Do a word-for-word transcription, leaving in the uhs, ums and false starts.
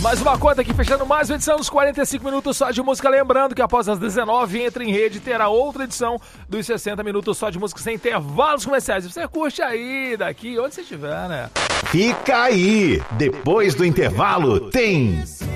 Mais uma conta aqui, fechando mais uma edição dos quarenta e cinco minutos só de música. Lembrando que após as dezenove, entra em rede, terá outra edição dos sessenta minutos só de música sem intervalos comerciais. Você curte aí, daqui, onde você estiver, né? Fica aí, depois do intervalo tem